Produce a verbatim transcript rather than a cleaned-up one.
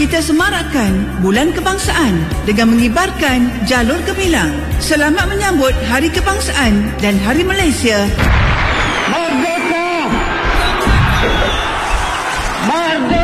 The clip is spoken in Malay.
kita semarakkan Bulan Kebangsaan dengan mengibarkan jalur gemilang. Selamat menyambut Hari Kebangsaan dan Hari Malaysia. Merdeka! Merdeka!